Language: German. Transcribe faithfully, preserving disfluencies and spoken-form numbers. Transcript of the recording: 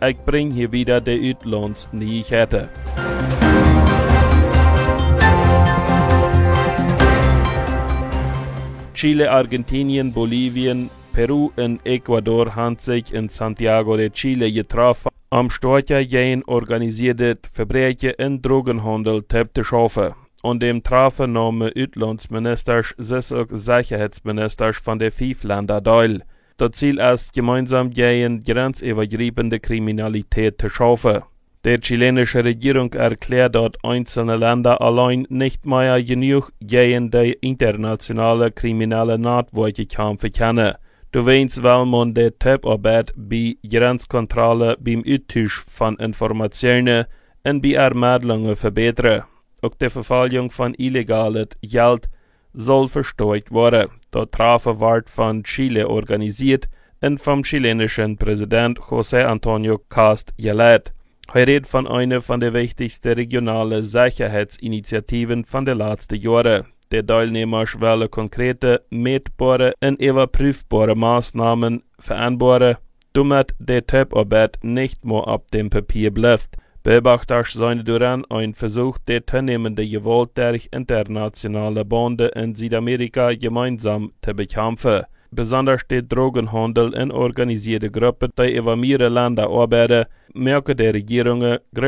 ich bring hier wieder die Utlandsnyheter. Chile, Argentinien, Bolivien, Peru und Ecuador haben sich in Santiago de Chile getroffen, am Storcher jein organisierte Verbrechen in Drogenhandel zu schaffen. Und dem trafen nahmen Utlandsministers, sich auch Sicherheitsministers von den fünf Ländern teil. Das Ziel ist, gemeinsam gegen grenzübergreifende Kriminalität zu schaffen. Die chilenische Regierung erklärt, dass einzelne Länder allein nicht mehr genug gegen die internationale kriminelle Network kämpfen können. Du weißt, weil man die Zusammenarbeit bei Grenzkontrolle beim Austausch von Informationen und bei Ermittlungen verbessern. Auch die Verfolgung von illegalen Geld soll verstärkt werden. Das Treffen wird von Chile organisiert und vom chilenischen Präsident José Antonio Cast geleitet. Er redet von einer von den wichtigsten regionalen Sicherheitsinitiativen von den letzten Jahren. Die Teilnehmer wollen konkrete, messbare und überprüfbare Maßnahmen vereinbaren, damit die Zusammenarbeit nicht mehr auf dem Papier bleibt. Beobachter seien daran ein Versuch, die zunehmende Gewalt durch internationale Bande in Südamerika gemeinsam zu bekämpfen. Besonders der Drogenhandel in organisierte Gruppen, die über mehrere Länder arbeiten, merken die Regierungen